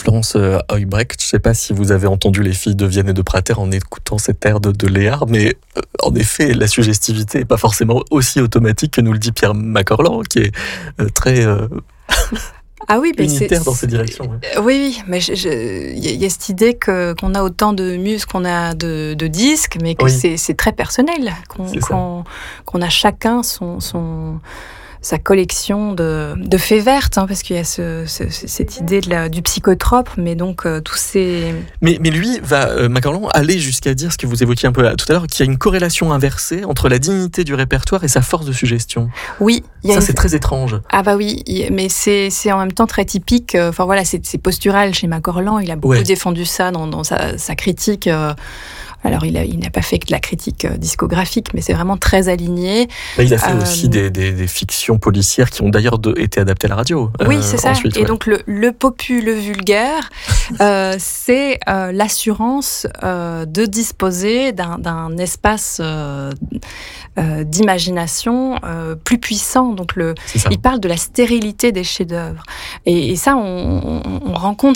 Florence Heubrecht, je ne sais pas si vous avez entendu Les filles de Vienne et de Prater en écoutant cet air de Léard, mais en effet, la suggestivité n'est pas forcément aussi automatique que nous le dit Pierre Macorlan, qui est très unitaire dans ses directions. Ouais. Oui, mais il y a cette idée qu'on a autant de muses qu'on a de disques, mais que c'est très personnel, qu'on a chacun sa collection de faits vertes, parce qu'il y a cette idée du psychotrope, mais donc tous ces... Mais lui va, Macorlan, aller jusqu'à dire ce que vous évoquiez un peu tout à l'heure, qu'il y a une corrélation inversée entre la dignité du répertoire et sa force de suggestion. Oui. C'est très étrange. Ah bah oui, mais c'est en même temps très typique. Enfin voilà, c'est postural chez Macorlan. Il a beaucoup défendu ça dans sa critique. Alors, il n'a pas fait que de la critique discographique, mais c'est vraiment très aligné. Il a fait aussi des fictions policières qui ont d'ailleurs été adaptées à la radio. Oui, c'est ça. Ensuite, et donc, le popu, le vulgaire, c'est l'assurance de disposer d'un espace d'imagination plus puissant. Donc, il parle de la stérilité des chefs-d'œuvre. Et ça, on rencontre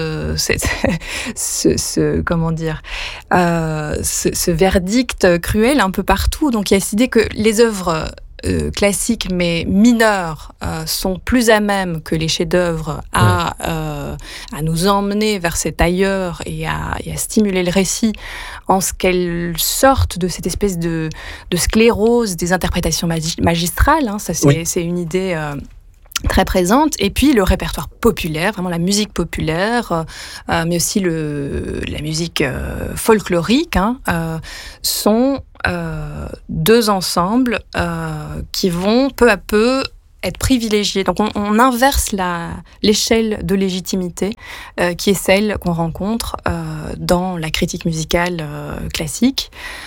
ce verdict cruel un peu partout. Donc il y a cette idée que les œuvres classiques mais mineures sont plus à même que les chefs-d'œuvre à nous emmener vers cet ailleurs et à stimuler le récit en ce qu'elles sortent de cette espèce de sclérose des interprétations magistrales. Ça, c'est une idée très présente, et puis le répertoire populaire, vraiment la musique populaire, mais aussi la musique folklorique, sont deux ensembles qui vont peu à peu être privilégiés. Donc on inverse l'échelle de légitimité qui est celle qu'on rencontre dans la critique musicale classique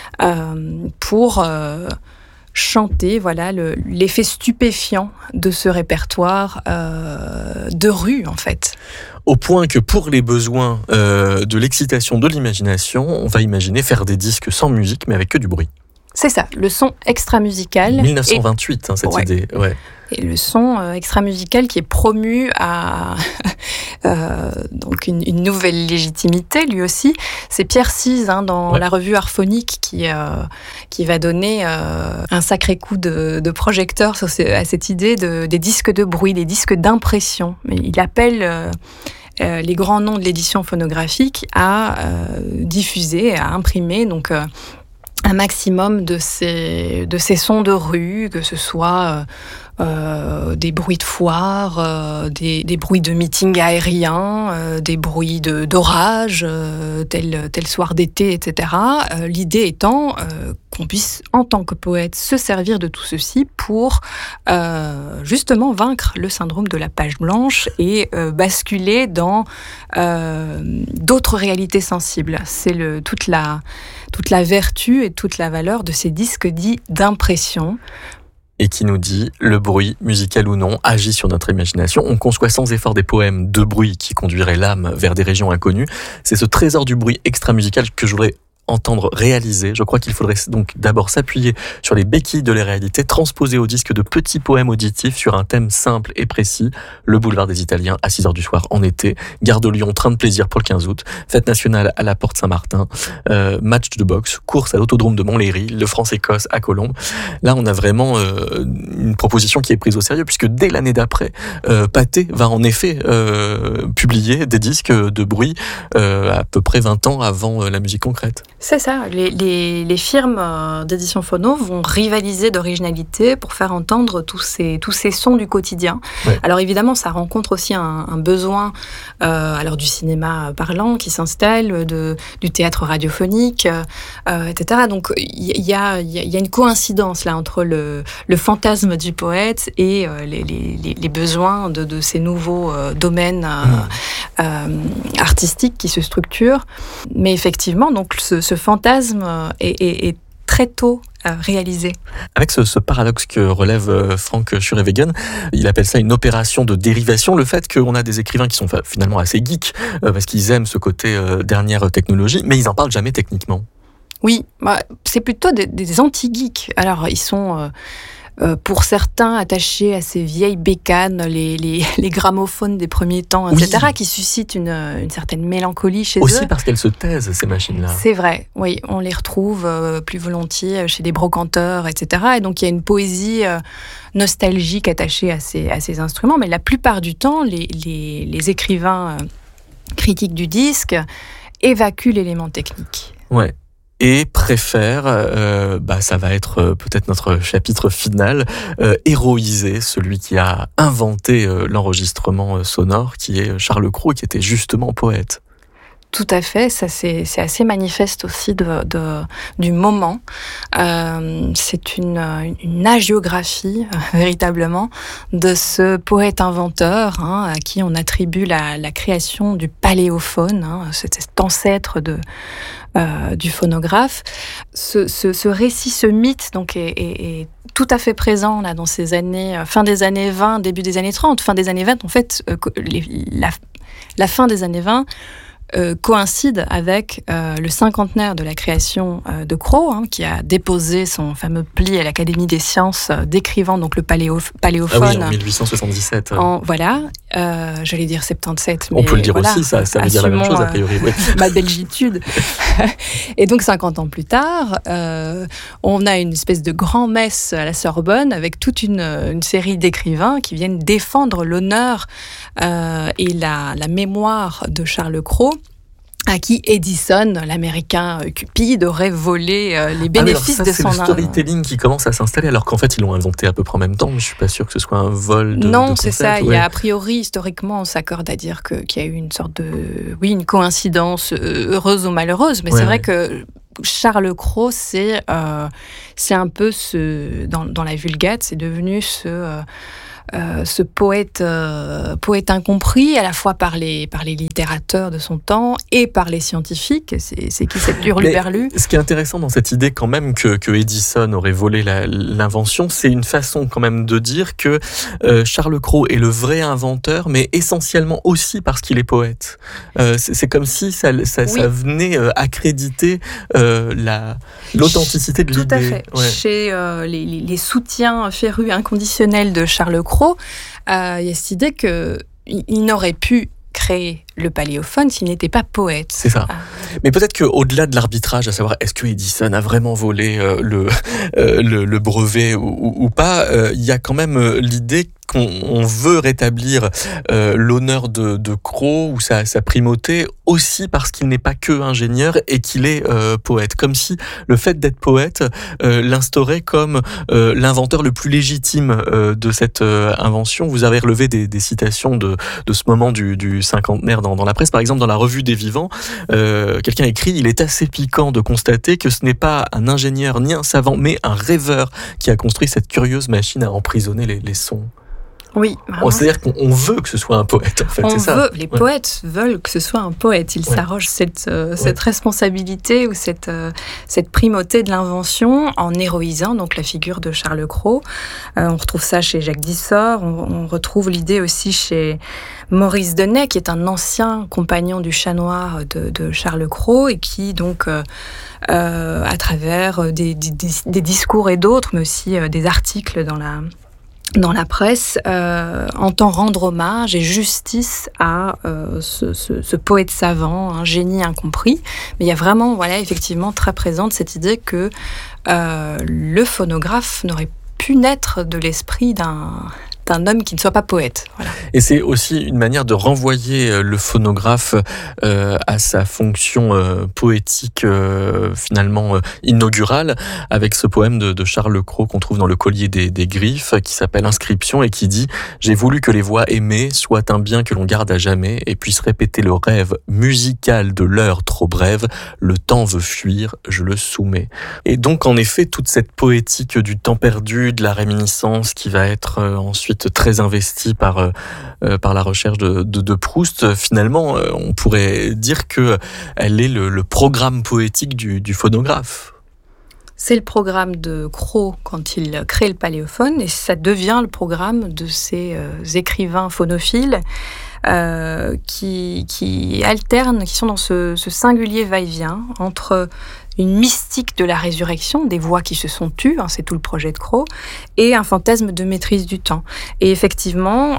pour chanter l'effet stupéfiant de ce répertoire de rue, en fait. Au point que pour les besoins de l'excitation de l'imagination, on va imaginer faire des disques sans musique, mais avec que du bruit. C'est ça, le son extra-musical. 1928, cette idée. Ouais. Et le son extra-musical qui est promu à donc une nouvelle légitimité, lui aussi. C'est Pierre Cise, dans la revue Arphonique, qui va donner un sacré coup de projecteur à cette idée des disques de bruit, des disques d'impression. Mais il appelle les grands noms de l'édition phonographique à diffuser, à imprimer, donc un maximum de ces sons de rue, que ce soit des bruits de foire, des bruits de meeting aérien, des bruits d'orage, tel soir d'été, etc. L'idée étant qu'on puisse, en tant que poète, se servir de tout ceci pour justement vaincre le syndrome de la page blanche et basculer dans d'autres réalités sensibles. C'est toute la vertu et toute la valeur de ces disques dits d'impression. Et qui nous dit, le bruit, musical ou non, agit sur notre imagination. On conçoit sans effort des poèmes de bruit qui conduiraient l'âme vers des régions inconnues. C'est ce trésor du bruit extra-musical que je voudrais entendre réaliser. Je crois qu'il faudrait donc d'abord s'appuyer sur les béquilles de la réalité, transposer au disque de petits poèmes auditifs sur un thème simple et précis. Le boulevard des Italiens à 6h du soir en été, Gare de Lyon, train de plaisir pour le 15 août, fête nationale à la Porte Saint-Martin, match de boxe, course à l'autodrome de Montlhéry, le France-Écosse à Colombes. Là, on a vraiment une proposition qui est prise au sérieux, puisque dès l'année d'après, Pathé va en effet publier des disques de bruit à peu près 20 ans avant la musique concrète. C'est ça, les firmes d'édition phono vont rivaliser d'originalité pour faire entendre tous ces sons du quotidien. Ouais. Alors évidemment, ça rencontre aussi un besoin alors du cinéma parlant qui s'installe, du théâtre radiophonique, etc. Donc il y a une coïncidence là entre le fantasme du poète et les besoins de ces nouveaux domaines artistiques qui se structurent. Mais effectivement, donc ce fantasme est très tôt réalisé. Avec ce paradoxe que relève Frank Schurewegen, il appelle ça une opération de dérivation, le fait qu'on a des écrivains qui sont finalement assez geeks, parce qu'ils aiment ce côté dernière technologie, mais ils n'en parlent jamais techniquement. Oui, c'est plutôt des anti-geeks. Alors, ils sont pour certains attachés à ces vieilles bécanes, les gramophones des premiers temps, etc., qui suscitent une certaine mélancolie chez eux. Aussi parce qu'elles se taisent, ces machines-là. C'est vrai, oui, on les retrouve plus volontiers chez des brocanteurs, etc. Et donc il y a une poésie nostalgique attachée à ces instruments, mais la plupart du temps, les écrivains critiques du disque évacuent l'élément technique. Ouais. Et préfère, ça va être peut-être notre chapitre final, héroïser celui qui a inventé l'enregistrement sonore, qui est Charles Cros, qui était justement poète. Tout à fait, ça c'est assez manifeste aussi du moment. C'est une hagiographie véritablement de ce poète-inventeur à qui on attribue la création du paléophone, cet ancêtre du phonographe. Ce récit, ce mythe donc est tout à fait présent là dans ces années, fin des années 20, début des années 30, fin des années 20 en fait, la fin des années 20 coïncide avec le cinquantenaire de la création de Cros, qui a déposé son fameux pli à l'Académie des sciences décrivant donc le paléophone. Ah oui, en 1877. J'allais dire 77. On peut le dire aussi, ça veut dire la même chose a priori. Oui. Ma belgitude. Et donc 50 ans plus tard, on a une espèce de grand-messe à la Sorbonne avec toute une série d'écrivains qui viennent défendre l'honneur et la mémoire de Charles Cros, à qui Edison, l'américain cupide, aurait volé les bénéfices de son... C'est le storytelling qui commence à s'installer, alors qu'en fait, ils l'ont inventé à peu près en même temps, mais je suis pas sûr que ce soit un vol de Non, c'est ça. Ouais. Il y a a priori, historiquement, on s'accorde à dire qu'il y a eu une sorte une coïncidence heureuse ou malheureuse, mais c'est vrai que Charles Cros, c'est un peu dans la Vulgate, c'est devenu ce poète incompris à la fois par les littérateurs de son temps et par les scientifiques. C'est qui cet hurluberlu? Ce qui est intéressant dans cette idée quand même que Edison aurait volé l'invention, c'est une façon quand même de dire que Charles Cros est le vrai inventeur, mais essentiellement aussi parce qu'il est poète. C'est comme si ça venait accréditer l'authenticité de l'idée. Tout à fait. Ouais. Chez les soutiens férus inconditionnels de Charles Cros, il y a cette idée qu'il n'aurait pu créer le paléophone s'il n'était pas poète. C'est ça. Mais peut-être qu'au-delà de l'arbitrage, à savoir est-ce que Edison a vraiment volé le brevet ou pas, il y a quand même l'idée qu'on veut rétablir l'honneur de Cros ou sa primauté aussi parce qu'il n'est pas que ingénieur et qu'il est poète. Comme si le fait d'être poète l'instaurait comme l'inventeur le plus légitime de cette invention. Vous avez relevé des citations de ce moment du cinquantenaire dans la presse. Par exemple, dans la Revue des Vivants, quelqu'un écrit « Il est assez piquant de constater que ce n'est pas un ingénieur ni un savant, mais un rêveur qui a construit cette curieuse machine à emprisonner les sons. » Oui, c'est-à-dire qu'on veut que ce soit un poète, en fait, c'est ça. Les poètes veulent que ce soit un poète. Ils s'arrogent cette responsabilité ou cette primauté de l'invention en héroïsant donc la figure de Charles Cros. On retrouve ça chez Jacques Dissort. On retrouve l'idée aussi chez Maurice Denay, qui est un ancien compagnon du Chat Noir de Charles Cros et qui donc à travers des discours et d'autres, mais aussi des articles dans la presse, entend rendre hommage et justice à ce poète savant, un génie incompris. Mais il y a vraiment, effectivement, très présente cette idée que le phonographe n'aurait pu naître de l'esprit d'un homme qui ne soit pas poète. Voilà. Et c'est aussi une manière de renvoyer le phonographe à sa fonction poétique finalement inaugurale avec ce poème de Charles Cros qu'on trouve dans le Collier des Griffes qui s'appelle Inscription et qui dit « J'ai voulu que les voix aimées soient un bien que l'on garde à jamais et puisse répéter le rêve musical de l'heure trop brève. Le temps veut fuir, je le soumets. » Et donc en effet, toute cette poétique du temps perdu, de la réminiscence qui va être ensuite très investi par la recherche de Proust, finalement, on pourrait dire qu'elle est le programme poétique du phonographe. C'est le programme de Cros quand il crée le paléophone et ça devient le programme de ces écrivains phonophiles qui alternent, qui sont dans ce singulier va-et-vient entre une mystique de la résurrection, des voix qui se sont tues, c'est tout le projet de Crow, et un fantasme de maîtrise du temps. Et effectivement,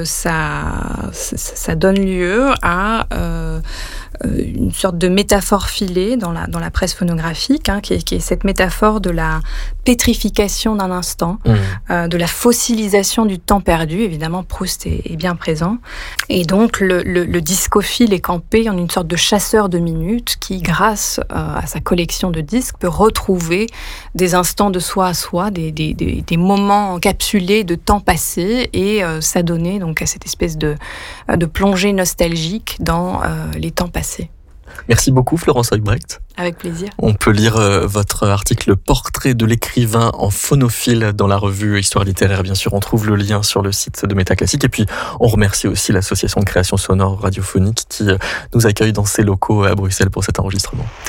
ça donne lieu à une sorte de métaphore filée dans la presse phonographique, qui est cette métaphore de la pétrification d'un instant, de la fossilisation du temps perdu. Évidemment, Proust est bien présent. Et donc, le discophile est campé en une sorte de chasseur de minutes qui, grâce à sa collection de disques, peut retrouver des instants de soi à soi, des moments encapsulés de temps passé et s'adonner donc à cette espèce de plongée nostalgique dans les temps passés. Merci beaucoup Florence Heubrecht. Avec plaisir. On peut lire votre article Portrait de l'écrivain en phonophile dans la revue Histoire littéraire. Bien sûr, on trouve le lien sur le site de Métaclassique. Et puis, on remercie aussi l'association de création sonore radiophonique qui nous accueille dans ses locaux à Bruxelles pour cet enregistrement.